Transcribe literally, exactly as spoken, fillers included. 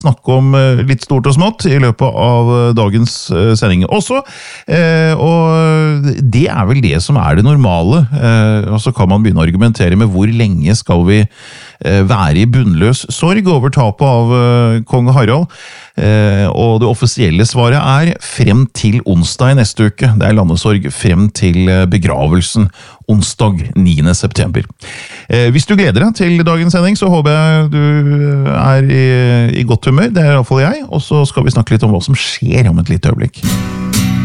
snakke om litt stort og smått i løpet av dagens sending også, og det er vel det som er det normale, og så kan man begynne å argumentere med hvor lenge skal vi være i bunnløs sorg over tapet av kong Harald, og det offisielle svaret er frem til onsdag i neste uke. Det er landesorg frem til begravelsen onsdag niende september. Hvis du gleder deg til dagens sending, så håper jeg du er i, i godt humør. Det er i hvert fall jeg, og så skal vi snakke litt om hva som skjer om et lite øyeblikk.